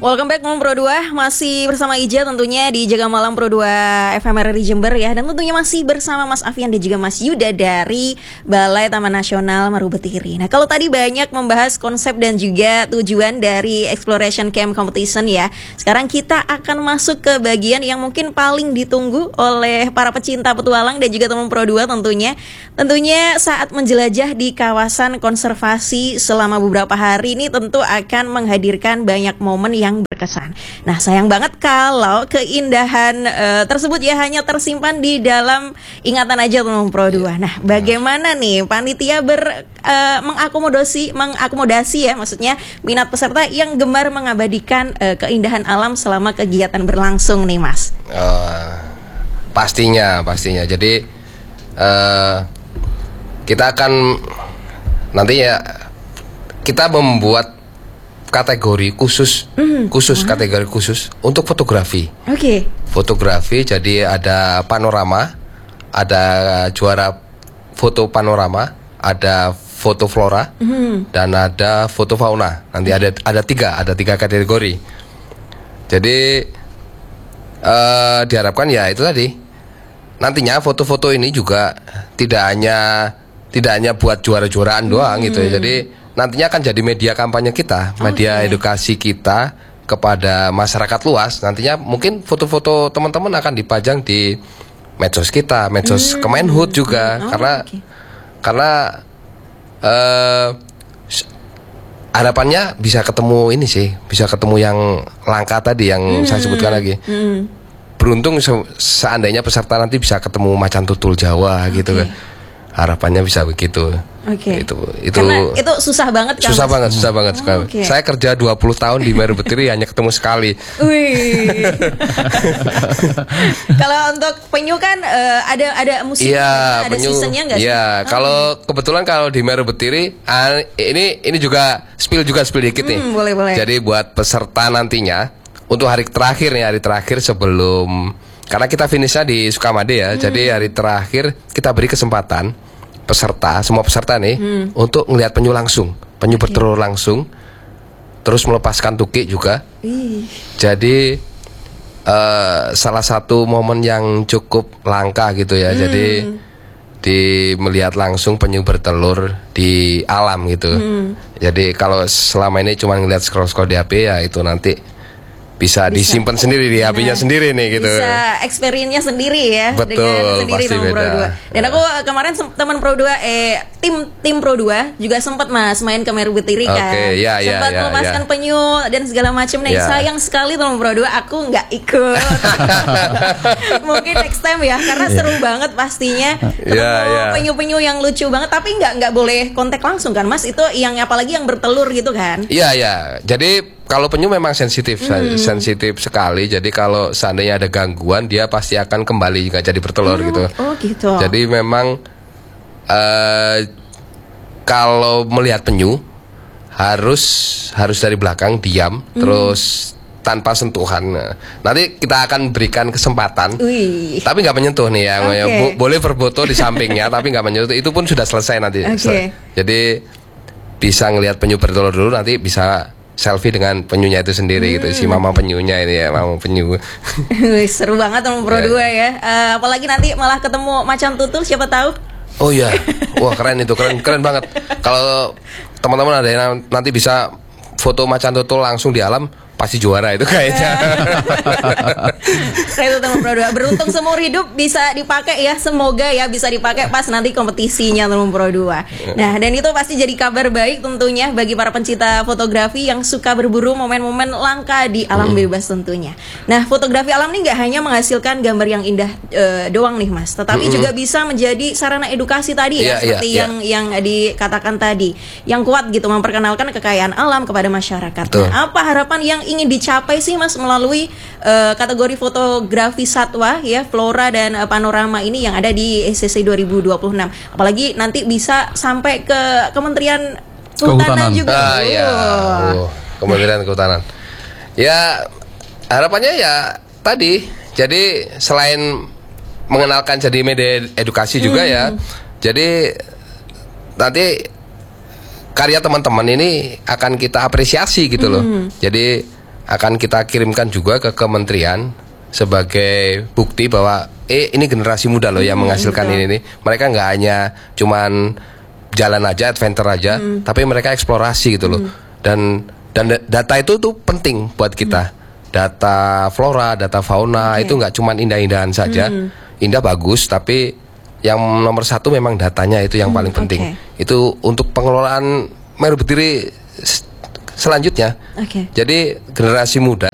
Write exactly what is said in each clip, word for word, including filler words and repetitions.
Welcome back Malam Pro dua, masih bersama Ija tentunya di Jaga Malam Pro dua F M R R I Jember ya. Dan tentunya masih bersama Mas Afian dan juga Mas Yuda dari Balai Taman Nasional Marubetiri. Nah, kalau tadi banyak membahas konsep dan juga tujuan dari Exploration Camp Competition ya, sekarang kita akan masuk ke bagian yang mungkin paling ditunggu oleh para pecinta petualang dan juga teman Pro dua tentunya. Tentunya saat menjelajah di kawasan konservasi selama beberapa hari ini tentu akan menghadirkan banyak momen yang yang berkesan. Nah, sayang banget kalau keindahan uh, tersebut ya hanya tersimpan di dalam ingatan aja teman Pro dua. Nah, bagaimana nih panitia ber uh, mengakomodasi mengakomodasi ya maksudnya minat peserta yang gemar mengabadikan uh, keindahan alam selama kegiatan berlangsung nih, Mas? Uh, pastinya, pastinya. Jadi uh, kita akan nanti ya kita membuat kategori khusus, mm, khusus wow. kategori khusus untuk fotografi. Oke. Okay. Fotografi, jadi ada panorama, ada juara foto panorama, ada foto flora, mm. dan ada foto fauna. Nanti ada ada tiga, ada tiga kategori. Jadi uh, diharapkan ya itu tadi. Nantinya foto-foto ini juga tidak hanya tidak hanya buat juara-juaraan doang, mm. gitu ya. Jadi nantinya akan jadi media kampanye kita, media okay. edukasi kita kepada masyarakat luas. Nantinya mungkin foto-foto teman-teman akan dipajang di medsos kita, medsos hmm. Kemenhub juga, oh, karena okay. karena uh, harapannya bisa ketemu ini sih, bisa ketemu yang langka tadi yang hmm. saya sebutkan lagi. Hmm. Beruntung se seandainya peserta nanti bisa ketemu macan tutul Jawa okay. gitu kan. Harapannya bisa begitu. Oke. Okay. Itu itu Karena itu susah banget kan? Susah banget, susah banget sekali. Oh, okay. Saya kerja dua puluh tahun di Marubetiri hanya ketemu sekali. Wih. Kalau untuk penyu kan uh, ada ada musim, ya, ada penyu, seasonnya nggak sih? Iya, oh. Kalau kebetulan kalau di Marubetiri uh, ini ini juga spill juga spill dikit nih. Hmm, boleh, boleh. Jadi buat peserta nantinya untuk hari terakhir nih, hari terakhir sebelum, karena kita finishnya di Sukamade ya. Hmm. Jadi hari terakhir kita beri kesempatan peserta, semua peserta nih hmm. untuk ngelihat penyu langsung, penyu okay. bertelur langsung, terus melepaskan tukik juga. Ih. Jadi uh, salah satu momen yang cukup langka gitu ya. Hmm. Jadi di melihat langsung penyu bertelur di alam gitu. Hmm. Jadi kalau selama ini cuma ngelihat scroll-scroll di H P ya itu nanti bisa, bisa disimpan sendiri di H P-nya nah, sendiri nih gitu. Bisa experience-nya sendiri ya. Betul, dengan sendiri pasti beda. Pro dua. Dan aku kemarin teman Pro dua eh tim tim Pro dua juga sempat Mas main ke Marubetiri kan. Okay, ya, ya, sempat ya, melepaskan ya. penyu dan segala macam nih. Ya. Sayang sekali teman Pro dua aku nggak ikut. Mungkin next time ya karena seru banget pastinya ketemu ya, ya. penyu-penyu yang lucu banget tapi nggak nggak boleh kontak langsung kan Mas. Itu yang apalagi yang bertelur gitu kan. Iya ya. Jadi kalau penyu memang sensitif, hmm. sensitif sekali. Jadi kalau seandainya ada gangguan, dia pasti akan kembali nggak jadi bertelur oh, gitu. Oh gitu. Jadi memang uh, kalau melihat penyu harus harus dari belakang diam, hmm. terus tanpa sentuhan. Nanti kita akan berikan kesempatan, Wih. tapi nggak menyentuh nih ya. Okay. Bo boleh berfoto di sampingnya, tapi nggak menyentuh. Itu pun sudah selesai nanti. Okay. Jadi bisa ngelihat penyu bertelur dulu, nanti bisa selfie dengan penyunya itu sendiri hmm. gitu, si mama penyunya ini ya, mama penyu. Seru banget teman Pro dua ya. Uh, apalagi nanti malah ketemu macan tutul, siapa tahu. Oh iya, wah keren itu, keren keren banget. Kalau teman-teman ada yang nanti bisa foto macan tutul langsung di alam, pasti juara itu kayaknya. Nah, itu teman Pro dua. Beruntung seumur hidup bisa dipakai ya, semoga ya bisa dipakai pas nanti kompetisinya teman Pro dua. Nah, dan itu pasti jadi kabar baik tentunya bagi para pencinta fotografi yang suka berburu momen-momen langka di alam hmm. bebas tentunya. Nah, fotografi alam ini nggak hanya menghasilkan gambar yang indah uh, doang nih Mas, tetapi hmm. juga bisa menjadi sarana edukasi tadi ya, yeah, seperti yeah, yang yeah. yang dikatakan tadi, yang kuat gitu memperkenalkan kekayaan alam kepada masyarakat. Nah, apa harapan yang ingin dicapai sih Mas melalui uh, kategori fotografi satwa ya, flora dan uh, panorama ini yang ada di E C C dua ribu dua puluh enam. Apalagi nanti bisa sampai ke Kementerian Kehutanan juga. Ah, ya. Oh, Kementerian Kehutanan. Ya, harapannya ya tadi. Jadi selain mengenalkan jadi media edukasi juga hmm. ya. Jadi nanti karya teman-teman ini akan kita apresiasi gitu loh. Hmm. Jadi akan kita kirimkan juga ke kementerian sebagai bukti bahwa eh ini generasi muda loh yang Hmm, menghasilkan betul. ini nih. Mereka nggak hanya cuman jalan aja, adventure aja, Hmm. tapi mereka eksplorasi gitu loh. Dan dan da- data itu tuh penting buat kita. Data flora, data fauna Oke. itu nggak cuman indah-indahan saja. Indah bagus, tapi yang nomor satu memang datanya itu yang paling penting. oke. Itu untuk pengelolaan Meru Betiri s- selanjutnya. Oke. Jadi generasi muda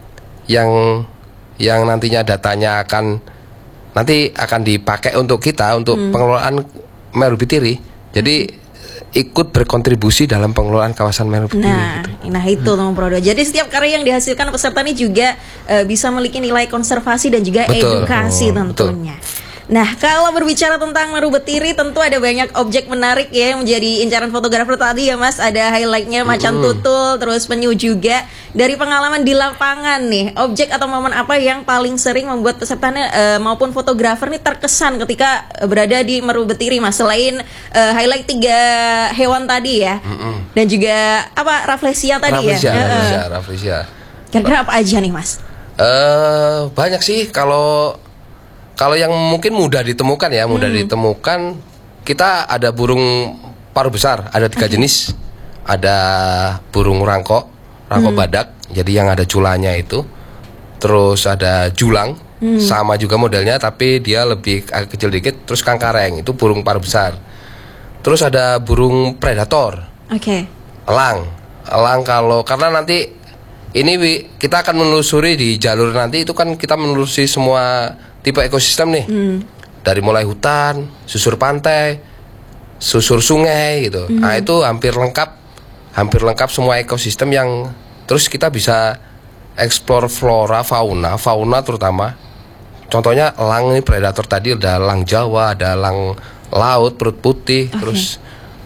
yang yang nantinya datanya akan nanti akan dipakai untuk kita untuk pengelolaan Meru Betiri. Jadi ikut berkontribusi dalam pengelolaan kawasan Meru Betiri. Nah, nah itu teman Prodo. Jadi setiap karya yang dihasilkan peserta ini juga eh, bisa memiliki nilai konservasi dan juga Betul. edukasi Oh, tentunya. Nah, kalau berbicara tentang Meru Betiri, tentu ada banyak objek menarik ya yang menjadi incaran fotografer tadi ya Mas. Ada highlightnya macan tutul, terus penyu juga. Dari pengalaman di lapangan nih, objek atau momen apa yang paling sering membuat pesertanya eh, maupun fotografer nih terkesan ketika eh, berada di Meru Betiri Mas? Selain eh, highlight tiga hewan tadi ya, dan juga apa Rafflesia tadi Rafflesia, ya. Eh, eh. Rafflesia, Rafflesia. Kira-kira apa aja nih Mas? Eh banyak sih kalau kalau yang mungkin mudah ditemukan ya, mudah ditemukan kita ada burung paruh besar, ada tiga jenis. Ada burung rangkok, rangkok badak, jadi yang ada culanya itu. Terus ada julang, sama juga modelnya tapi dia lebih agak kecil dikit. Terus kangkareng, itu burung paruh besar. Terus ada burung predator, Oke. elang. Elang kalau karena nanti ini Wi, kita akan menelusuri di jalur nanti itu kan kita menelusuri semua tipe ekosistem nih. Dari mulai hutan, susur pantai, susur sungai gitu. Nah, itu hampir lengkap. Hampir lengkap semua ekosistem yang terus kita bisa explore flora, fauna, fauna terutama. Contohnya elang ini predator tadi ada elang Jawa, ada elang laut perut putih, terus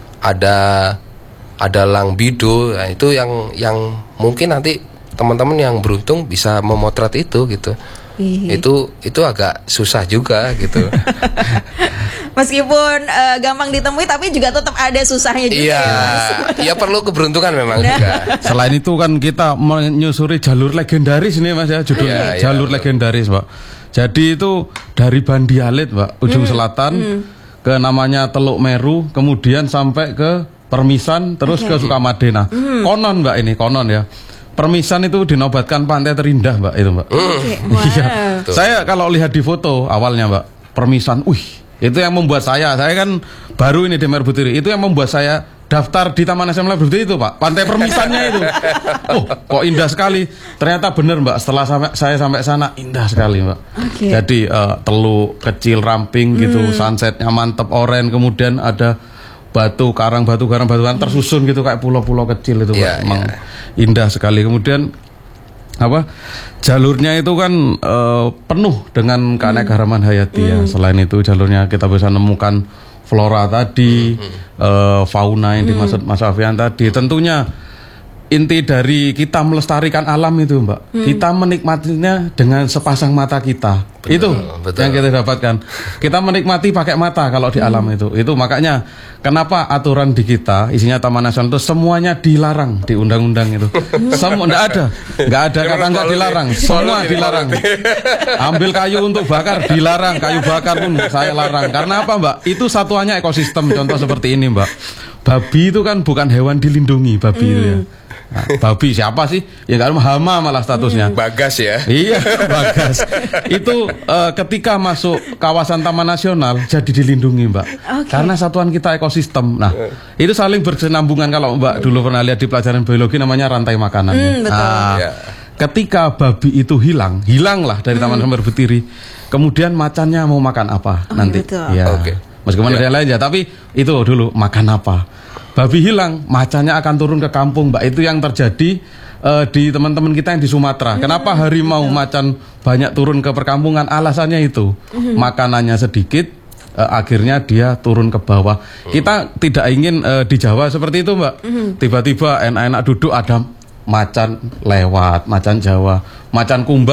ada ada elang bido. Nah, itu yang yang mungkin nanti teman-teman yang beruntung bisa memotret itu gitu. Iya. Itu itu agak susah juga gitu. Meskipun eh, gampang ditemui tapi juga tetap ada susahnya juga Iya, ya Mas. iya perlu keberuntungan memang juga. Selain itu kan kita menyusuri jalur legendaris ini Mas ya, judulnya Iya, iya, jalur betul. legendaris Pak. Jadi itu dari Bandialit Pak, ujung selatan ke namanya Teluk Meru, kemudian sampai ke Permisan, terus Oke. ke Sukamadena. Konon Mbak ini, konon ya. Permisan itu dinobatkan pantai terindah Mbak itu Mbak. Oke, wow. Iya. Saya kalau lihat di foto awalnya Mbak, Permisan, wih, itu yang membuat saya, saya kan baru ini di Meru Betiri, itu yang membuat saya daftar di Taman Nasional Meru Betiri itu Pak, pantai Permisannya itu. Oh, kok indah sekali. Ternyata benar Mbak, setelah sampai saya sampai sana indah sekali Mbak. Oke. Jadi eh, teluk kecil ramping gitu, sunsetnya mantep oren, kemudian ada batu karang, batu karang, batu karang tersusun gitu kayak pulau-pulau kecil itu Pak. Iya, Emang iya. indah sekali. Kemudian apa jalurnya itu kan eh, penuh dengan keanekaragaman hayati ya. Selain itu jalurnya kita bisa menemukan flora tadi, eh, fauna yang dimaksud Mas Afian tadi. Tentunya inti dari kita melestarikan alam itu Mbak, kita menikmatinya dengan sepasang mata kita. Itu betul. yang kita dapatkan. Kita menikmati pakai mata kalau di alam itu. Itu makanya kenapa aturan di kita isinya Taman Nasional itu semuanya dilarang di undang-undang itu. Semua enggak ada. Enggak ada kata enggak dilarang. Semua dilarang. Ambil kayu untuk bakar dilarang, kayu bakar pun saya larang. Karena apa, Mbak? Itu satuannya ekosistem. Contoh seperti ini, Mbak. Babi itu kan bukan hewan dilindungi, babi itu ya. Nah, babi siapa sih? Ya kan hama malah statusnya. Bagas ya. Iya, Bagas. Itu eh, ketika masuk kawasan Taman Nasional jadi dilindungi, Mbak. Oke. Karena satuan kita ekosistem. Nah, itu saling berkesinambungan. Kalau Mbak dulu pernah lihat di pelajaran biologi namanya rantai makanan. Hmm, betul. Nah, Ya. ketika babi itu hilang, hilanglah dari Taman Nasional Meru Betiri. Kemudian macannya mau makan apa Oh, nanti? betul. Ya. Oke. Meskipun ada yang lain ya, tapi itu dulu makan apa. Babi hilang, macannya akan turun ke kampung, Mbak. Itu yang terjadi eh, di teman-teman kita yang di Sumatera. Kenapa harimau macan banyak turun ke perkampungan? Alasannya itu, makanannya sedikit, eh, akhirnya dia turun ke bawah. Kita tidak ingin eh, di Jawa seperti itu, Mbak. Tiba-tiba enak-enak duduk ada macan lewat, macan Jawa, macan kumbang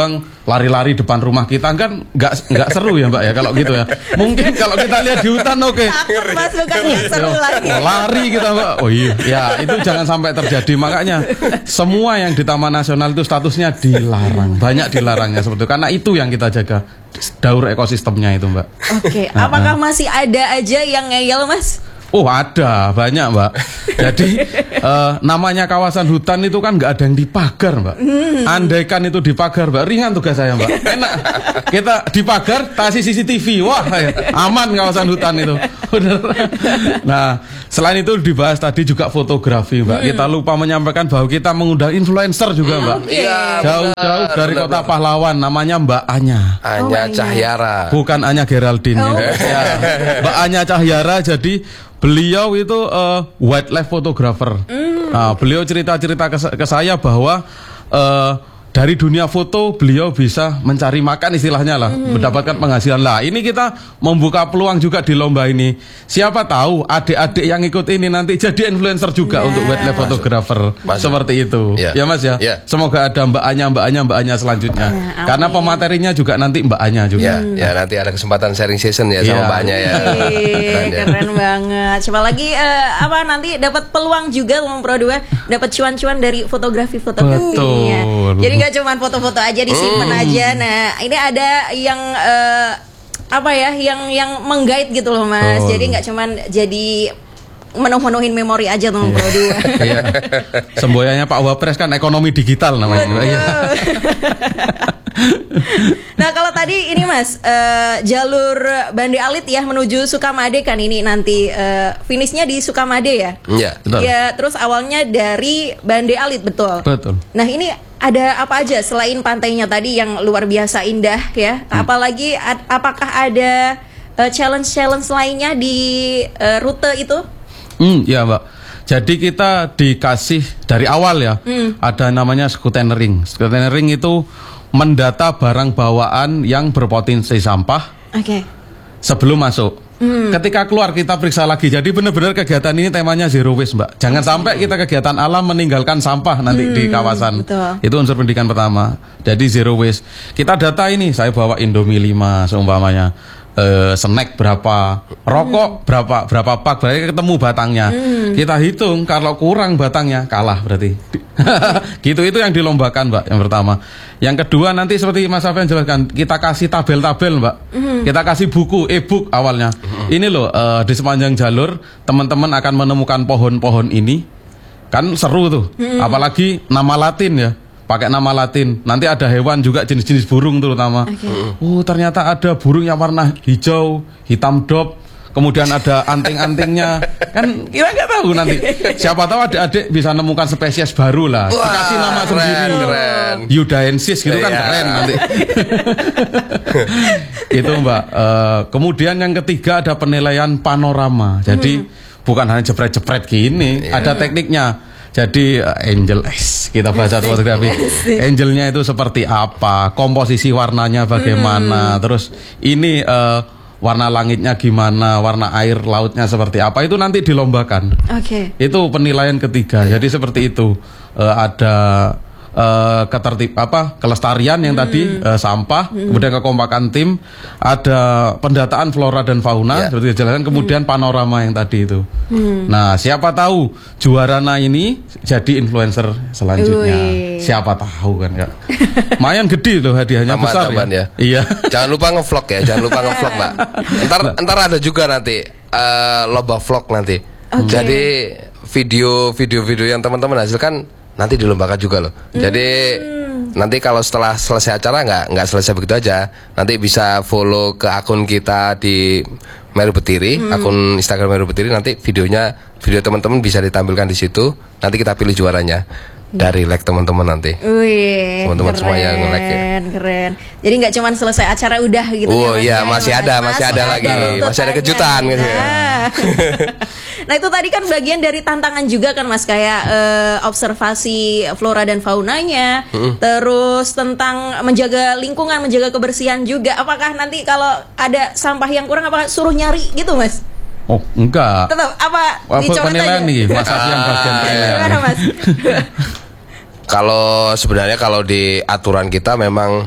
lari-lari depan rumah kita kan nggak nggak seru ya Mbak ya kalau gitu ya. Mungkin kalau kita lihat di hutan oke. Okay. Takut Mas bukan nggak seru lagi. Oh, lari kita Mbak. Oh iya, ya itu jangan sampai terjadi. Makanya semua yang di Taman Nasional itu statusnya dilarang. Banyak dilarangnya seperti itu. Karena itu yang kita jaga, daur ekosistemnya itu Mbak. Oke, okay. Apakah masih ada aja yang ngeyel Mas? Oh ada, banyak Mbak. Jadi uh, namanya kawasan hutan itu kan nggak ada yang dipagar Mbak. Hmm. Andaikan itu dipagar Mbak, ringan tugas saya Mbak. Enak, kita dipagar, kasih C C T V, wah aman kawasan hutan itu. Nah selain itu dibahas tadi juga fotografi Mbak. Hmm. Kita lupa menyampaikan bahwa kita mengundang influencer juga Mbak. Okay. Jauh-jauh dari benar, kota benar. Pahlawan, namanya Mbak Anya. Anya oh, Cahyara. Bukan Anya Geraldine. Oh. Ya. Mbak Anya Cahyara jadi beliau itu uh, wildlife photographer. Mm. Nah, beliau cerita-cerita ke, ke saya bahwa uh, dari dunia foto beliau bisa mencari makan istilahnya lah, mm. mendapatkan penghasilan lah. Ini kita membuka peluang juga di lomba ini. Siapa tahu adik-adik yang ikut ini nanti jadi influencer juga nah. untuk wildlife photographer. Masuk. Seperti itu. Yeah. Ya Mas ya. Yeah. Semoga ada Mbak Anya, Mbak Anya, Mbak Anya selanjutnya. Nah, karena okay. pematerinya juga nanti Mbak Anya juga. Ya, hmm. ya nanti ada kesempatan sharing session ya yeah. sama Mbak Anya ya. Keren, ya. Keren banget. Coba lagi uh, apa nanti dapat peluang juga Lomba Pro dua dapat cuan-cuan dari fotografi-fotografinya. Jadi nggak cuma foto-foto aja disimpan hmm. aja. Nah ini ada yang uh, apa ya yang yang menggait gitu loh Mas. Oh. Jadi nggak cuma jadi menuh-menuhin memori aja tuh Pro dua. Iya. Semboyannya Pak Wapres kan ekonomi digital namanya. Nah kalau tadi ini Mas uh, jalur Bande Alit ya menuju Sukamade kan ini nanti uh, finishnya di Sukamade ya. Iya. Ya terus awalnya dari Bande Alit betul. Betul. Nah ini ada apa aja selain pantainya tadi yang luar biasa indah ya? Hmm. Apalagi ad, apakah ada uh, challenge-challenge lainnya di uh, rute itu? Hmm, ya Mbak. Jadi kita dikasih dari awal ya, hmm. ada namanya scrutineering. Scrutineering itu mendata barang bawaan yang berpotensi sampah. Oke. Okay. Sebelum masuk. Hmm. Ketika keluar kita periksa lagi. Jadi benar-benar kegiatan ini temanya zero waste Mbak. Jangan hmm. sampai kita kegiatan alam meninggalkan sampah nanti hmm. di kawasan. Betul. Itu unsur pendidikan pertama. Jadi zero waste. Kita data ini, saya bawa Indomie lima seumpamanya. Uh, snack berapa, rokok hmm. berapa, berapa pak, berarti ketemu batangnya. Hmm. Kita hitung kalau kurang batangnya kalah berarti. Gitu itu yang dilombakan Mbak yang pertama. Yang kedua nanti seperti Mas Afian jelaskan, kita kasih tabel-tabel Mbak. Hmm. Kita kasih buku e-book awalnya. Hmm. Ini loh uh, di sepanjang jalur teman-teman akan menemukan pohon-pohon ini. Kan seru tuh. Hmm. Apalagi nama Latin ya. Pakai nama Latin. Nanti ada hewan juga jenis-jenis burung terutama. Okay. Oh ternyata ada burung yang warna hijau, hitam dop. Kemudian ada anting-antingnya. Kan kita nggak tahu nanti. Siapa tahu adik-adik bisa nemukan spesies baru lah. Wah, dikasih nama keren, sendiri. Keren. Yudaensis gitu kan yeah. keren nanti. Itu Mbak. Uh, kemudian yang ketiga ada penilaian panorama. Jadi hmm. bukan hanya jepret-jepret gini. Yeah. Ada tekniknya. Jadi uh, angel es kita bahasa fotografi. Angelnya itu seperti apa, komposisi warnanya bagaimana, hmm. terus ini uh, warna langitnya gimana, warna air lautnya seperti apa, itu nanti dilombakan. Oke. Okay. Itu penilaian ketiga. Jadi seperti itu uh, ada uh, ketertib apa kelestarian yang hmm. tadi uh, sampah, hmm. kemudian kekompakan tim, ada pendataan flora dan fauna, yeah. seperti dijelaskan, kemudian hmm. panorama yang tadi itu. Hmm. Nah, siapa tahu juarana ini jadi influencer selanjutnya. Ui. Siapa tahu kan Kak. Lumayan gede loh hadiahnya. Taman, besar taman, ya. ya. Iya. Jangan lupa ngevlog ya, jangan lupa ngevlog Mbak. Ntar ntar ada juga nanti uh, lomba vlog nanti. Okay. Jadi video-video-video yang teman-teman hasilkan nanti dilombakan juga loh. Hmm. Jadi nanti kalau setelah selesai acara nggak nggak selesai begitu aja. Nanti bisa follow ke akun kita di Meru Betiri, hmm. akun Instagram Meru Betiri. Nanti videonya video teman-teman bisa ditampilkan di situ. Nanti kita pilih juaranya dari like teman-teman nanti. Wih, teman-teman semua yang like ya. Keren. Jadi nggak cuma selesai acara udah gitu. Oh iya, ya, masih ada, masih, masih ada lagi, masih ada kejutan gitu. Nah. Nah itu tadi kan bagian dari tantangan juga kan Mas, kayak uh, observasi flora dan faunanya, hmm. terus tentang menjaga lingkungan, menjaga kebersihan juga. Apakah nanti kalau ada sampah yang kurang, apakah suruh nyari gitu Mas? Oh enggak. Tetap apa? Dicoret aja. Nih, Mas Afian bagian penilaian. Mas? Kalau sebenarnya kalau di aturan kita memang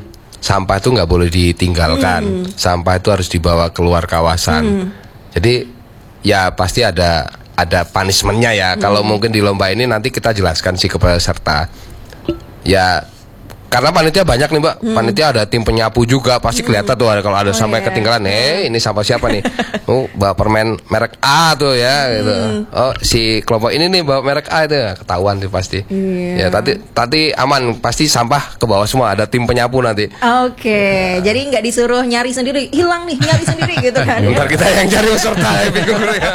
sampah itu nggak boleh ditinggalkan. Hmm. Sampah itu harus dibawa keluar kawasan. Hmm. Jadi ya pasti ada ada punishmentnya ya. Hmm. Kalau mungkin di lomba ini nanti kita jelaskan sih ke peserta. Ya karena panitia banyak nih Mbak, hmm. panitia ada tim penyapu juga, pasti kelihatan tuh kalau ada oh, sampai yeah. ketinggalan, eh ini sampah siapa nih? Oh bawa permen merek A tuh ya, hmm. gitu. Oh si kelompok ini nih bawa merek A itu, ketahuan tuh pasti. Yeah. Ya tadi tadi aman, pasti sampah ke bawah semua, ada tim penyapu nanti. Oke, okay. ya. Jadi nggak disuruh nyari sendiri, hilang nih nyari sendiri gitu kan? Bentar kita yang cari peserta ya, ya.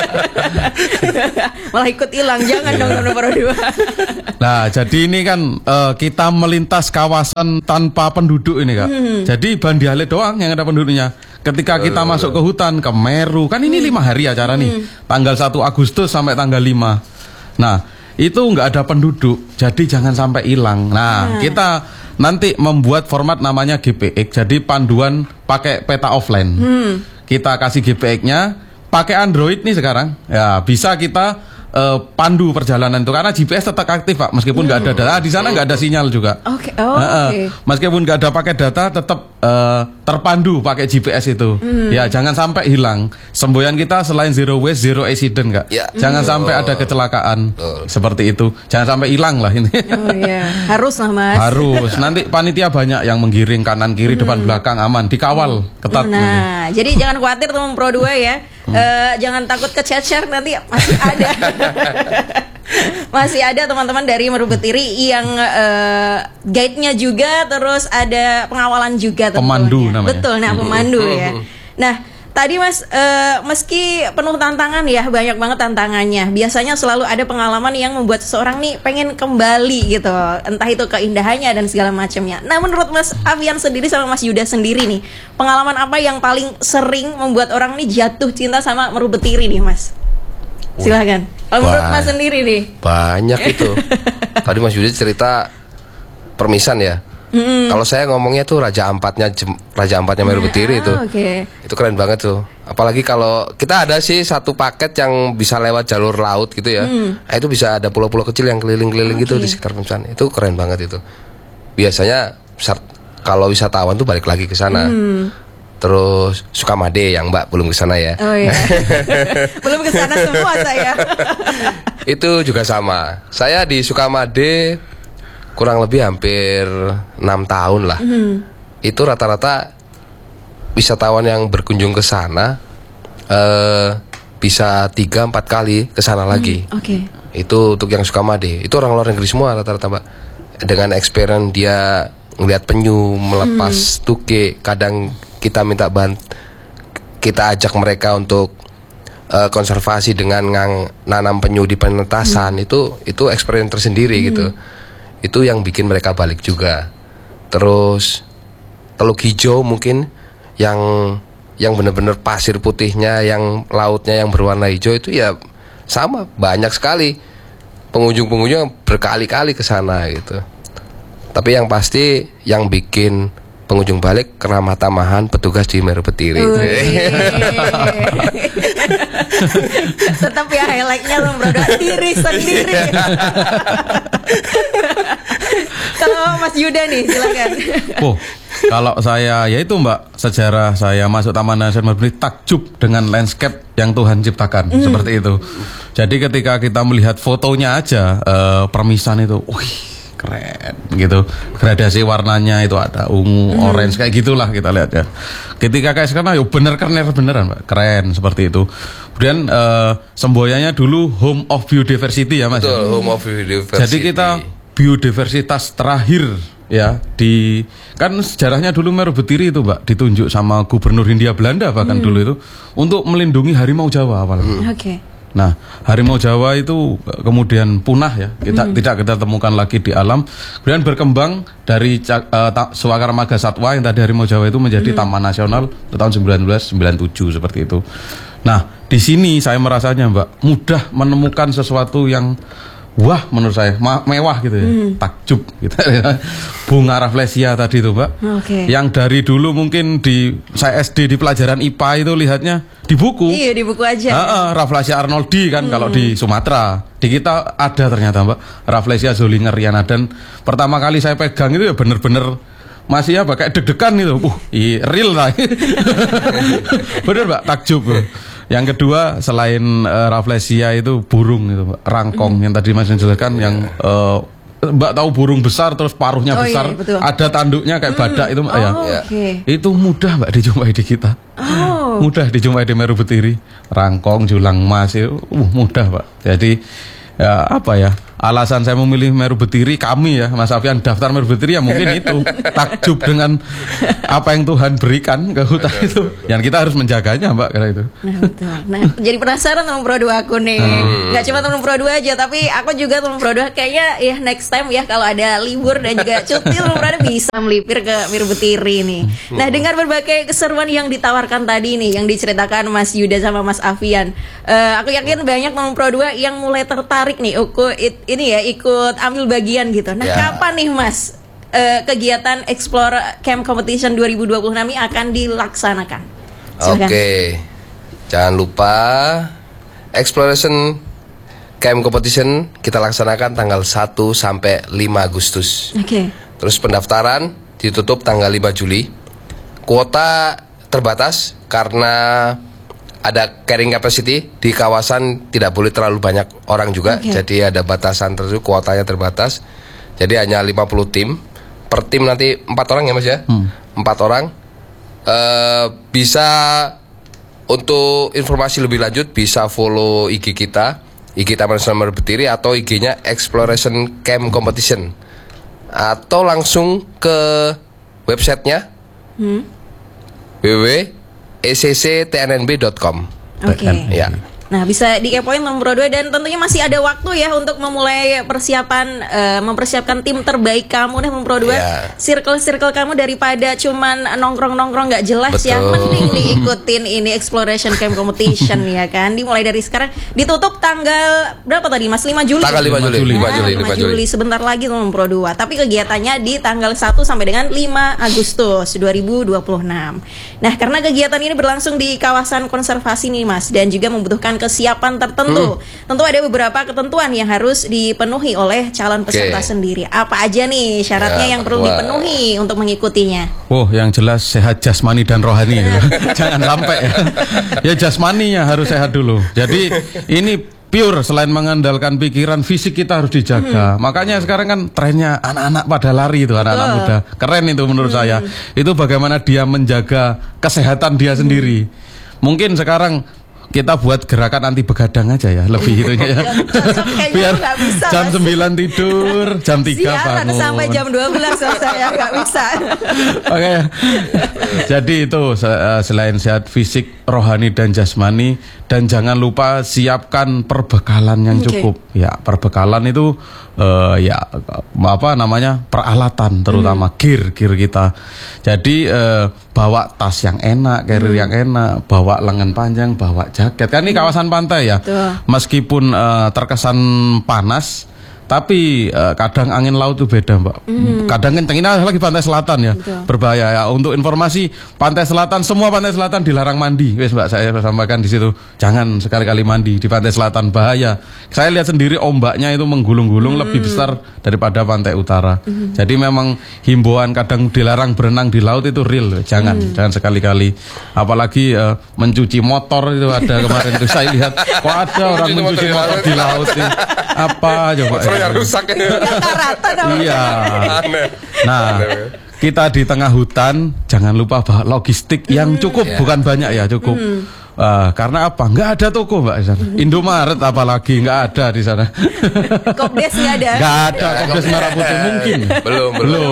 Malah ikut hilang, jangan dong nomor dua. Nah jadi ini kan uh, kita melintas kawasan tanpa penduduk ini Kak. Hmm. Jadi Bandiale doang yang ada penduduknya. Ketika kita uh. masuk ke hutan, ke Meru, kan ini lima hari acara hmm. nih. Tanggal satu Agustus sampai tanggal lima. Nah, itu nggak ada penduduk. Jadi jangan sampai hilang. Nah, hmm. kita nanti membuat format namanya G P X. Jadi panduan pakai peta offline. Hmm. Kita kasih G P X-nya pakai Android nih sekarang. Ya, bisa kita Uh, pandu perjalanan itu karena G P S tetap aktif Pak meskipun nggak hmm. ada data di sana nggak ada sinyal juga. Oke. Okay. Oh, uh, okay. Meskipun nggak ada pakai data tetap uh, terpandu pakai G P S itu. Hmm. Ya jangan sampai hilang. Semboyan kita selain zero waste zero accident Kak. Ya. Jangan hmm. sampai ada kecelakaan oh. seperti itu. Jangan sampai hilang lah ini. Oh iya. Harus lah Mas. Harus. Nanti panitia banyak yang menggiring kanan kiri hmm. depan belakang aman dikawal ketat. Nah ini. Jadi jangan khawatir teman Pro dua ya. Hmm. Uh, jangan takut kececer nanti masih ada. Masih ada teman-teman dari Meru Betiri yang uh, guide-nya juga, terus ada pengawalan juga tentunya. Pemandu namanya. Betul, nah pemandu ya. Nah tadi Mas, uh, meski penuh tantangan ya, banyak banget tantangannya. Biasanya selalu ada pengalaman yang membuat seseorang nih pengen kembali gitu, entah itu keindahannya dan segala macamnya. Nah menurut Mas Afian sendiri sama Mas Yuda sendiri nih, pengalaman apa yang paling sering membuat orang nih jatuh cinta sama Meru Betiri nih Mas? Silahkan. Kalau menurut Mas sendiri nih. Banyak itu. Tadi Mas Yuda cerita permisan ya. Mm-hmm. Kalau saya ngomongnya tuh Raja Ampatnya Raja Ampatnya Meru Betiri itu. Ah, okay. Itu keren banget tuh. Apalagi kalau kita ada sih satu paket yang bisa lewat jalur laut gitu ya. Mm. Nah, itu bisa ada pulau-pulau kecil yang keliling-keliling okay. gitu di sekitar Pemsan. Itu keren banget itu. Biasanya kalau wisatawan tuh balik lagi ke sana. Mm. Terus Sukamade yang Mbak belum ke sana ya. Oh iya. Belum ke sana semua saya. Itu juga sama. Saya di Sukamade kurang lebih hampir enam tahun lah. Mm. Itu rata-rata wisatawan yang berkunjung ke sana uh, bisa tiga empat kali ke sana mm. lagi. Oke. Okay. Itu untuk yang Sukamade. Itu orang luar negeri semua rata-rata Mbak. Dengan experience dia ngelihat penyu, melepas mm. tuke, kadang kita minta bant, kita ajak mereka untuk uh, konservasi dengan ngang, nanam penyu di penetasan. hmm. itu itu experience tersendiri hmm. gitu. Itu yang bikin mereka balik juga. Terus Teluk Hijau mungkin yang yang benar-benar pasir putihnya, yang lautnya yang berwarna hijau itu ya sama, banyak sekali pengunjung-pengunjung yang berkali-kali ke sana gitu. Tapi yang pasti yang bikin pengunjung balik keramah tamahan petugas di Meru Betiri. Tetap ya highlightnya tuh berdua diri sendiri. Kalau Mas Yuda nih silakan. Oh, kalau saya ya itu Mbak, sejarah saya masuk Taman Nasional Meru Betiri takjub dengan landscape yang Tuhan ciptakan mm. seperti itu. Jadi ketika kita melihat fotonya aja uh, permisan itu, wih keren gitu, gradasi warnanya itu ada ungu, hmm. orange kayak gitulah kita lihat ya. Ketika kayak sekarang, yo bener keren beneran Mbak, keren seperti itu. Kemudian uh, semboyannya dulu Home of Biodiversity ya Mas. Betul, Home of Biodiversity. Jadi kita biodiversitas terakhir ya di kan sejarahnya dulu Meru Betiri itu Mbak ditunjuk sama Gubernur Hindia Belanda bahkan hmm. dulu itu untuk melindungi harimau Jawa awalnya. Hmm. Oke. Okay. Nah, harimau Jawa itu kemudian punah ya, kita hmm. tidak kita temukan lagi di alam. Kemudian berkembang dari uh, Sewakar Marga Satwa yang tadi harimau Jawa itu menjadi hmm. Taman Nasional tahun seribu sembilan ratus sembilan puluh tujuh seperti itu. Nah, di sini saya merasanya Mbak mudah menemukan sesuatu yang wah menurut saya mewah gitu ya, hmm. takjub gitu. Bunga rafflesia tadi itu Mbak, okay. yang dari dulu mungkin di saya S D di pelajaran I P A itu lihatnya di buku. Iya di buku aja. Uh, uh, Rafflesia arnoldi kan hmm. kalau di Sumatera. Di kita ada ternyata Mbak Rafflesia zolingeriana, dan pertama kali saya pegang itu ya bener-bener masih apa kayak deg-degan itu. Uh, i, real lah. Bener Mbak, takjub. Yang kedua selain uh, rafflesia itu burung itu, Mbak. Rangkong mm. yang tadi Mas jelaskan yeah. yang uh, Mbak tahu burung besar terus paruhnya oh, besar, iya, ada tanduknya kayak mm. badak itu Mbak oh, ya. Okay. Itu mudah Mbak dijumpai di kita. Oh. Mudah dijumpai di Meru Betiri. Rangkong, julang emas itu uh, mudah Pak. Jadi ya apa ya? Alasan saya memilih Meru Betiri, kami ya Mas Afian daftar Meru Betiri ya mungkin itu takjub dengan apa yang Tuhan berikan ke hutan itu, yang kita harus menjaganya Mbak karena itu. Nah betul. Nah jadi penasaran teman Pro dua aku nih, hmm. nggak cuma teman Pro dua aja, tapi aku juga teman Pro dua kayaknya ya next time ya kalau ada libur dan juga cuti teman Pro dua bisa melipir ke Meru Betiri nih. Nah dengan berbagai keseruan yang ditawarkan tadi nih, yang diceritakan Mas Yuda sama Mas Afian, uh, aku yakin banyak teman Pro dua yang mulai tertarik nih, uku it, ini ya ikut ambil bagian gitu. Nah, yeah. kapan nih Mas uh, kegiatan Explore Camp Competition dua ribu dua puluh enam ini akan dilaksanakan? Oke. Okay. Jangan lupa Exploration Camp Competition kita laksanakan tanggal satu sampai lima Agustus. Oke. Okay. Terus pendaftaran ditutup tanggal lima Juli. Kuota terbatas karena ada carrying capacity di kawasan, tidak boleh terlalu banyak orang juga, okay. jadi ada batasan tertentu, kuotanya terbatas. Jadi hanya lima puluh tim. Per tim nanti empat orang ya Mas ya. Hmm. empat orang. Uh, bisa untuk informasi lebih lanjut bisa follow I G kita, I G Taman Nasional Meru Betiri atau I G-nya Exploration Camp Competition. Atau langsung ke websitenya hmm. w w w titik e c c t n n b titik com. Oke. Okay. Ya. Nah, bisa dikepoin teman Pro dua dan tentunya masih ada waktu ya untuk memulai persiapan uh, mempersiapkan tim terbaik kamu deh teman Pro dua. Yeah. Circle-circle kamu daripada cuman nongkrong-nongkrong nggak jelas. Betul. Ya, mending diikutin ini Exploration Camp Competition ya kan. Dimulai dari sekarang, ditutup tanggal berapa tadi Mas? lima Juli. Tanggal lima Juli. lima Juli. lima Juli sebentar lagi teman Pro dua. Tapi kegiatannya di tanggal satu sampai dengan lima Agustus dua ribu dua puluh enam. Nah, karena kegiatan ini berlangsung di kawasan konservasi nih Mas, dan juga membutuhkan kesiapan tertentu. Hmm. Tentu ada beberapa ketentuan yang harus dipenuhi oleh calon peserta okay. sendiri. Apa aja nih syaratnya ya, yang perlu wah. dipenuhi untuk mengikutinya? Oh, yang jelas sehat jasmani dan rohani. Jangan sampai ya. Ya jasmaninya harus sehat dulu. Jadi ini pure, selain mengandalkan pikiran, fisik kita harus dijaga. Hmm. Makanya sekarang kan trennya anak-anak pada lari itu, anak-anak oh. muda. Keren itu menurut hmm. saya. Itu bagaimana dia menjaga kesehatan dia hmm. sendiri. Mungkin sekarang kita buat gerakan anti begadang aja ya, lebih itunya ya. Biar bisa, jam sembilan tidur, jam tiga bangun. Sampai jam dua belas saya nggak bisa. Oke. Jadi itu selain sehat fisik, rohani dan jasmani, dan jangan lupa siapkan perbekalan yang cukup. Okay. Ya, perbekalan itu uh, ya apa namanya? peralatan, terutama hmm. gear gear kita. Jadi uh, bawa tas yang enak, carrier hmm. yang enak, bawa lengan panjang, bawa jaket. Kan ini kawasan pantai ya. Tuh. Meskipun uh, terkesan panas, tapi uh, kadang angin laut itu beda Mbak. Mm. Kadang kenceng, ini lagi pantai selatan ya. Betul. Berbahaya ya. Untuk informasi, pantai selatan, semua pantai selatan dilarang mandi. Wes Mbak, saya sampaikan di situ. Jangan sekali-kali mandi di pantai selatan, bahaya. Saya lihat sendiri ombaknya itu menggulung-gulung mm. lebih besar daripada pantai utara. Mm. Jadi memang himbauan kadang dilarang berenang di laut itu real. Jangan, mm. jangan sekali-kali. Apalagi uh, mencuci motor itu ada kemarin itu saya lihat. Kok ada orang mencuci motor di laut ini? Apa coba? Yang rusak iya. Nah, kita di tengah hutan, jangan lupa bawa logistik yang cukup, yeah. bukan banyak ya, cukup. Hmm. Uh, karena apa? Nggak ada toko Mbak di sana. Indomaret apalagi nggak ada di sana. Kopdes nggak ada. Nggak ada ya, Kopdes Merah Putih mungkin. Belum belum.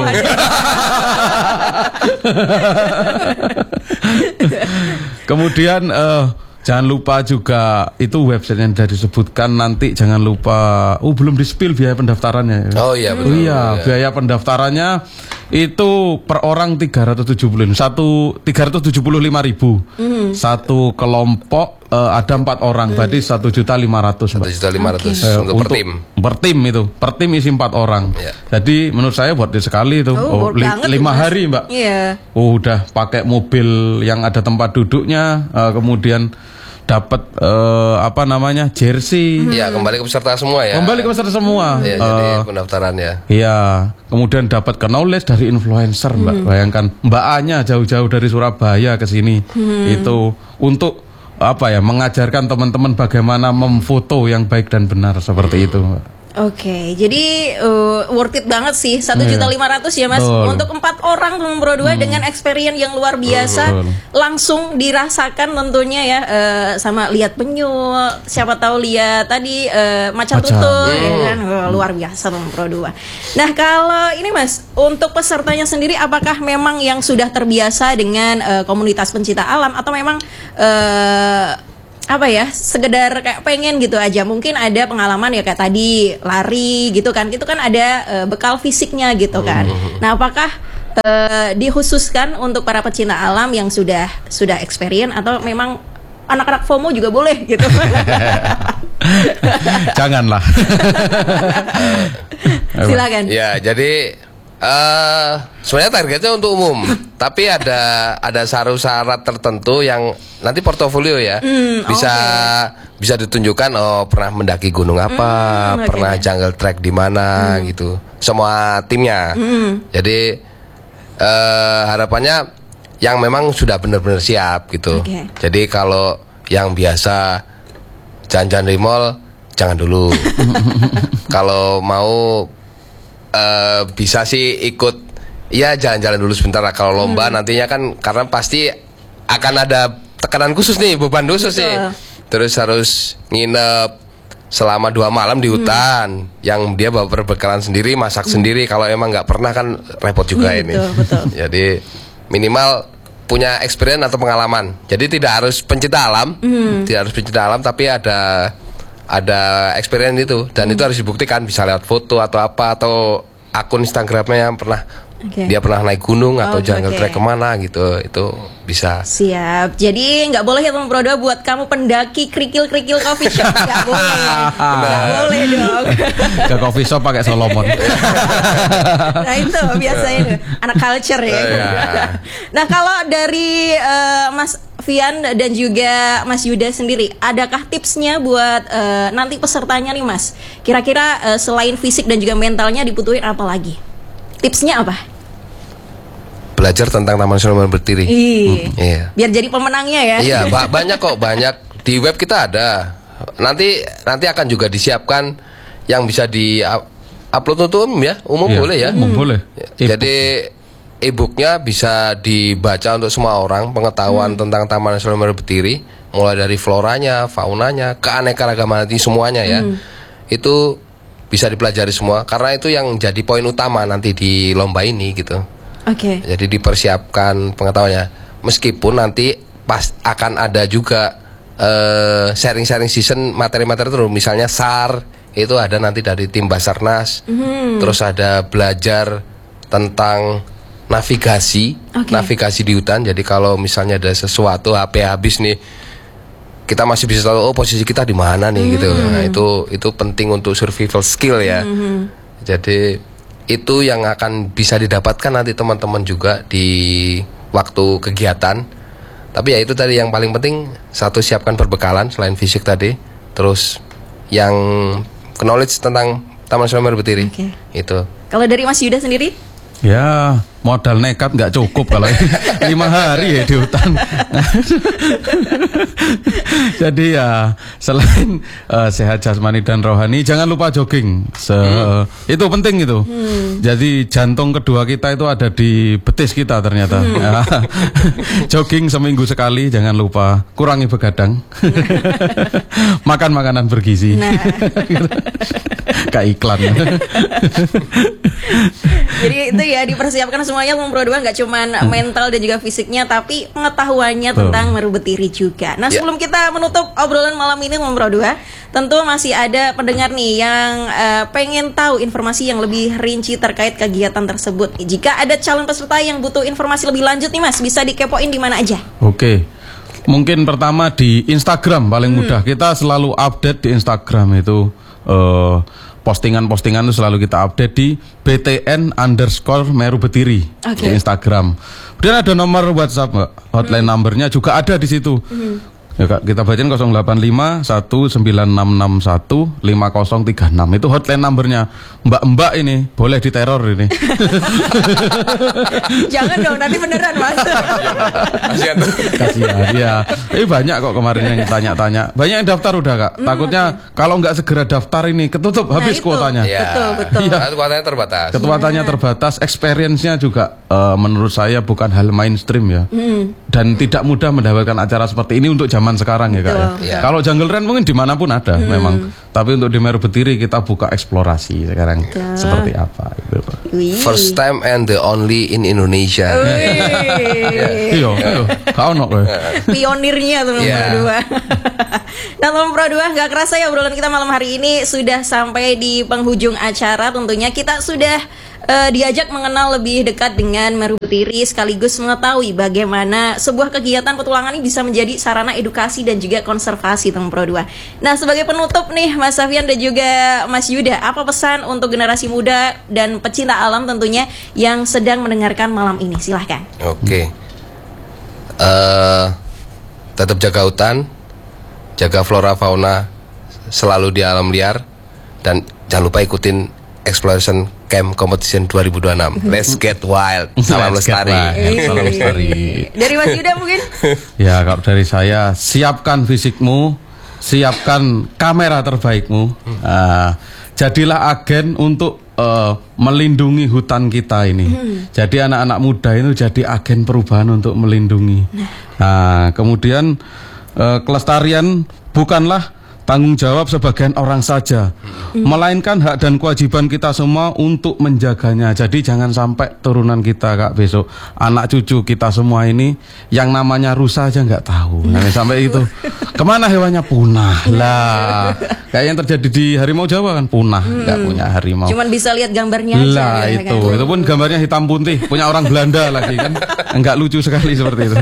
Kemudian. Uh, Jangan lupa juga itu website yang sudah disebutkan, nanti jangan lupa. Oh belum di-spill biaya pendaftarannya. Oh iya betul. Oh, iya, biaya pendaftarannya itu per orang tiga ratus tujuh puluh satu tiga ratus tujuh puluh lima ribu. Mm. Satu kelompok uh, ada empat orang, mm. berarti satu juta lima ratus. Satu juta lima ratus untuk per tim. Per tim itu, per tim isi empat orang. Yeah. Jadi menurut saya buat di sekali itu. Oh, oh li lima mas. hari Mbak. Iya. Yeah. Oh udah pakai mobil yang ada tempat duduknya, uh, kemudian dapat uh, apa namanya jersey. Iya, kembali ke peserta semua ya. Kembali ke peserta semua. Iya, uh, jadi pendaftaran ya. Iya, kemudian dapat knowledge dari influencer, Mbak. Hmm. Bayangkan Mbak Anya jauh-jauh dari Surabaya ke sini. Hmm. Itu untuk apa ya? Mengajarkan teman-teman bagaimana memfoto yang baik dan benar seperti hmm. itu, Mbak. Oke, okay, jadi uh, worth it banget sih satu juta lima ratus ya Mas. Betul. Untuk empat orang Pro dua hmm. dengan experience yang luar biasa, betul. Langsung dirasakan tentunya ya, uh, sama lihat penyu, siapa tahu lihat tadi uh, macan tutul, ya kan, oh, luar biasa Pro dua. Nah kalau ini Mas, untuk pesertanya sendiri, apakah memang yang sudah terbiasa dengan uh, komunitas pencinta alam atau memang uh, apa ya, sekedar kayak pengen gitu aja, mungkin ada pengalaman ya kayak tadi lari gitu kan, itu kan ada uh, bekal fisiknya gitu kan. Nah apakah uh, dikhususkan untuk para pecinta alam yang sudah sudah experience atau memang anak-anak FOMO juga boleh gitu? Janganlah. Silakan. Ya jadi Uh, sebenarnya targetnya untuk umum, tapi ada ada syarat tertentu yang nanti portofolio ya hmm, bisa okay. bisa ditunjukkan. Oh pernah mendaki gunung apa, hmm, okay. pernah jungle trek di mana hmm. gitu, semua timnya. Hmm. Jadi uh, harapannya yang memang sudah benar-benar siap gitu. Okay. Jadi kalau yang biasa jalan-jalan di mall jangan dulu. Kalau mau Uh, bisa sih ikut ya jalan-jalan dulu sebentar lah. Kalau lomba hmm. nantinya kan karena pasti akan ada tekanan khusus nih, beban khusus nih. Terus harus nginep selama dua malam di hutan, hmm. yang dia bawa perbekalan sendiri, masak hmm. sendiri. Kalau emang nggak pernah kan repot juga hmm, ini. Betul, betul. Jadi minimal punya experience atau pengalaman. Jadi tidak harus pencinta alam, hmm. tidak harus pencinta alam, tapi ada ada experience itu, dan hmm. itu harus dibuktikan bisa lewat foto atau apa, atau akun Instagramnya yang pernah okay. dia pernah naik gunung atau okay, jungle okay. trek kemana gitu, itu bisa. Siap. Jadi nggak boleh ya teman Pro dua buat kamu pendaki kerikil-kerikil coffee shop, nggak boleh, nggak boleh dong. Ke coffee shop pakai Solomon. Nah itu biasanya tuh, anak culture ya. Nah kalau dari uh, Mas Fian dan juga Mas Yuda sendiri, adakah tipsnya buat uh, nanti pesertanya nih Mas? Kira-kira uh, selain fisik dan juga mentalnya dibutuhin apa lagi? Tipsnya apa? Belajar tentang Taman Nasional Merabu Betiri. Hmm, iya. Biar jadi pemenangnya ya. Iya, ba- banyak kok, banyak di web kita ada. Nanti nanti akan juga disiapkan yang bisa di upload untuk umum ya, umum iya, boleh ya. Umum hmm. boleh. Jadi e-booknya bisa dibaca untuk semua orang, pengetahuan hmm. tentang Taman Nasional Merabu Betiri, mulai dari floranya, faunanya, keanekaragaman nanti semuanya ya. Hmm. Itu bisa dipelajari semua, karena itu yang jadi poin utama nanti di lomba ini gitu. Oke. Okay. Jadi dipersiapkan pengetahuannya. Meskipun nanti pas akan ada juga uh, sharing-sharing season materi-materi terus, misalnya S A R itu ada nanti dari tim Basarnas. Hmm. Terus ada belajar tentang navigasi, okay. navigasi di hutan. Jadi kalau misalnya ada sesuatu H P habis nih, kita masih bisa tahu oh posisi kita di mana nih hmm. gitu. Nah, itu itu penting untuk survival skill ya. Hmm. Jadi itu yang akan bisa didapatkan nanti teman-teman juga di waktu kegiatan. Tapi ya itu tadi yang paling penting, satu siapkan perbekalan selain fisik tadi, terus yang knowledge tentang Taman Nasional Merabu Betiri. Okay. Itu. Kalau dari Mas Yuda sendiri? Ya modal nekat nggak cukup kalau lima hari ya di hutan. Jadi ya selain uh, sehat jasmani dan rohani, jangan lupa jogging. Se hmm. Itu penting itu. Hmm. Jadi jantung kedua kita itu ada di betis kita ternyata. Hmm. Ya. Jogging seminggu sekali, jangan lupa. Kurangi begadang. Makan makanan bergizi. Nah. Kayak iklan. Jadi itu ya dipersiapkan semuanya Pro dua, nggak cuma hmm. mental dan juga fisiknya, tapi pengetahuannya oh. tentang Merabu Betiri juga. Nah sebelum yeah. kita menutup obrolan malam ini Pro dua, tentu masih ada pendengar nih yang uh, pengen tahu informasi yang lebih rinci terkait kegiatan tersebut. Jika ada calon peserta yang butuh informasi lebih lanjut nih Mas, bisa dikepoin di mana aja? Oke. Okay. Mungkin pertama di Instagram paling hmm. mudah. Kita selalu update di Instagram itu. Uh, postingan-postingan itu selalu kita update di B T N underscore Meru Betiri okay. di Instagram. Kemudian ada nomor WhatsApp, Mbak. Hotline hmm. numbernya juga ada di situ. Hmm. Ya Kak, kita bacain nol delapan lima satu sembilan enam enam satu lima nol tiga enam. Itu hotline numbernya. Mbak-mbak ini boleh diteror ini. Jangan dong, nanti beneran Mas. Kasihan tuh. Kasihan ya. Eh banyak kok kemarin yang tanya-tanya. Banyak yang daftar udah Kak. Takutnya kalau nggak segera daftar ini ketutup Nah, habis itu. kuotanya. Ya. Betul, betul. Iya. Nah, kuotanya terbatas. Ketuatannya terbatas, experience-nya juga eh, menurut saya bukan hal mainstream ya. Dan tidak mudah mendapatkan acara seperti ini untuk zaman sekarang ya Kak ya. Betul. Ya. Kalau Jungle Run mungkin dimanapun ada memang. Tapi untuk di Meru Betiri kita buka eksplorasi sekarang Betul. seperti apa gitu. Wih. First time and the only in Indonesia. Wih. Iya, iya. Kau nok kowe. Pionirnya tuh nomor Yeah. dua. Dan nomor dua nggak kerasa ya obrolan kita malam hari ini sudah sampai di penghujung acara. Tentunya kita sudah eh, diajak mengenal lebih dekat dengan Meru Betiri sekaligus mengetahui bagaimana sebuah kegiatan petualangan ini bisa menjadi sarana edukasi dan juga konservasi teman Pro dua. Nah, sebagai penutup nih Mas Safian dan juga Mas Yuda, apa pesan untuk generasi muda dan pecinta alam tentunya yang sedang mendengarkan malam ini? Silahkan. Oke. Eh, tetap jaga hutan, jaga flora fauna selalu di alam liar, dan jangan lupa ikutin Exploration Camp Competition dua ribu dua puluh enam. Let's get wild. Salam Let's get lestari. wild. Salam lestari. Dari Mas Yuda mungkin? Ya kalau dari saya, siapkan fisikmu, siapkan kamera terbaikmu. Ah, jadilah agen untuk eh, melindungi hutan kita ini. Jadi anak-anak muda itu jadi agen perubahan untuk melindungi. Nah, kemudian eh, kelestarian bukanlah tanggung jawab sebagian orang saja, melainkan hak dan kewajiban kita semua untuk menjaganya. Jadi jangan sampai turunan kita Kak besok, anak cucu kita semua ini yang namanya rusa aja nggak tahu. Jangan sampai itu. Kemana hewannya? Punah lah. Kayak yang terjadi di harimau Jawa kan punah, nggak punya harimau. Cuman bisa lihat gambarnya aja. Lah ya itu, kan? itu pun gambarnya hitam putih, punya orang Belanda lagi kan, enggak lucu sekali seperti itu.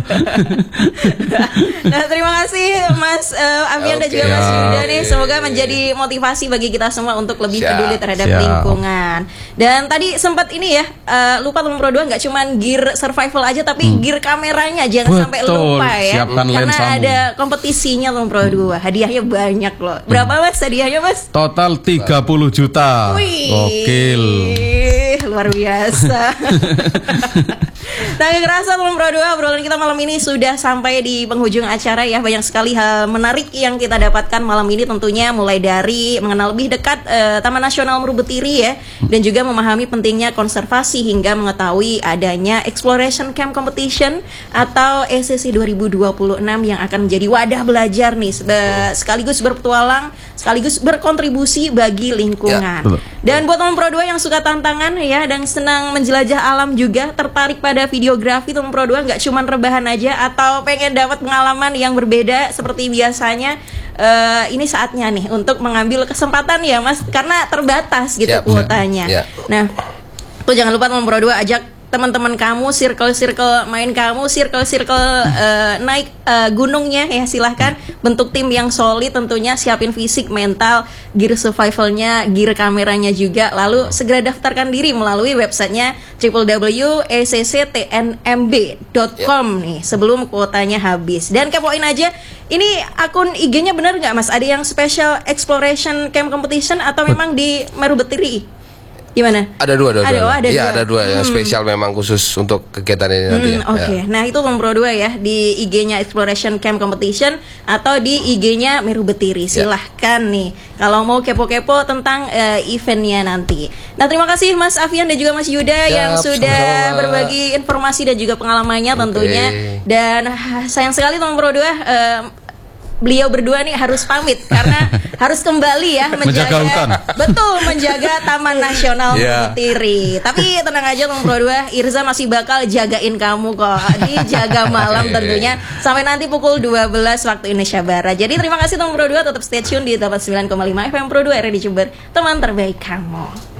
Nah, terima kasih Mas uh, Afian dan Oke. juga Mas Siap. Yuda nih. Semoga menjadi motivasi bagi kita semua untuk lebih Siap. peduli terhadap Siap. lingkungan. Dan tadi sempat ini ya, uh, lupa teman Pro dua nggak cuman gear survival aja, tapi gear kameranya jangan sampai Betul. lupa ya. Siapkan Karena lensamu. ada kompetisinya teman Pro dua. Hadiahnya banyak loh. Berapa Mas hadiahnya Mas? Total tiga puluh juta. Wih, Gokil. luar biasa. Nah, gak kerasa teman Pro dua, obrolan kita malam ini sudah sampai di penghujung acara ya. Banyak sekali hal menarik yang kita dapatkan malam ini, tentunya mulai dari mengenal lebih dekat eh, Taman Nasional Meru Betiri ya, dan juga memahami pentingnya konservasi hingga mengetahui adanya Exploration Camp Competition atau E C C dua ribu dua puluh enam yang akan menjadi wadah belajar nih, sebe- sekaligus berpetualang, sekaligus berkontribusi bagi lingkungan. betul. Dan buat teman Pro dua yang suka tantangan ya dan senang menjelajah alam juga, tertarik pada videografi, teman Pro dua nggak cuma rebahan aja atau pengen dapat pengalaman yang berbeda seperti biasanya, eh, ini saatnya nih untuk mengambil kesempatan ya Mas, karena terbatas gitu Siap, kuotanya. siap. Nah, tuh jangan lupa teman Pro dua ajak teman-teman kamu, circle-circle main kamu, circle-circle eh, naik eh, gunungnya ya, silahkan bentuk tim yang solid tentunya, siapin fisik, mental, gear survivalnya, gear kameranya juga, lalu segera daftarkan diri melalui websitenya w w w dot e c c t n m b dot com nih sebelum kuotanya habis. Dan kepoin aja, ini akun I G-nya benar nggak Mas? Ada yang special exploration camp competition atau memang di Meru Betiri? Gimana? Ada dua, ada, Ada, dua. oh, ada Iya, dua. ada dua yang spesial memang khusus untuk kegiatan ini nanti Hmm, ya. Oke, Ya. nah itu nomor dua ya, di I G-nya Exploration Camp Competition atau di I G-nya Meru Betiri. Silahkan nih kalau mau kepo-kepo tentang eh, eventnya nanti. Nah, terima kasih Mas Afian dan juga Mas Yuda yang Siap, sudah sama-sama. berbagi informasi dan juga pengalamannya tentunya. Dan ah, sayang sekali teman Pro dua, eh, beliau berdua nih harus pamit karena harus kembali ya menjaga, Menjaga hutan. betul, menjaga Taman Nasional Yeah. Betiri. Tapi tenang aja teman Pro dua, Irza masih bakal jagain kamu kok di Jaga Malam tentunya sampai nanti pukul dua belas waktu Indonesia Barat. Jadi terima kasih teman Pro dua, tetap stay tune di delapan puluh sembilan koma lima F M Pro dua R D Jember, teman terbaik kamu.